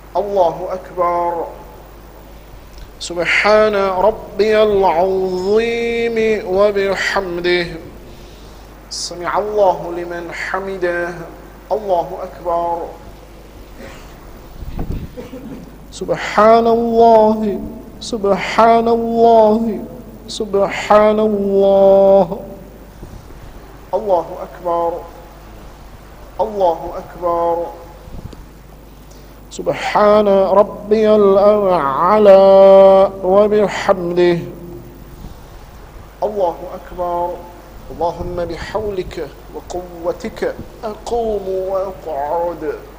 الله أكبر. سبحان ربي العظيم وبحمده. سمع الله لمن حمده. الله أكبر. سبحان الله سبحان الله سبحان الله. الله أكبر. الله أكبر. سبحان ربي الأعلى وبحمده. الله أكبر. اللهم بحولك وقوتك أقوم وأقعد.